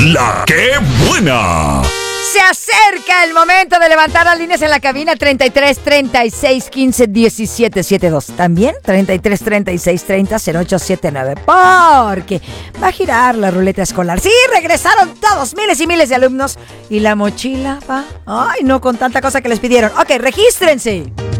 La que buena. Se acerca el momento de levantar las líneas en la cabina 33 36 15 17 72. También 33 36 30 08 79. Porque va a girar la ruleta escolar. Sí, regresaron todos, miles y miles de alumnos. Y la mochila va. Ay, no con tanta cosa que les pidieron. Ok, regístrense.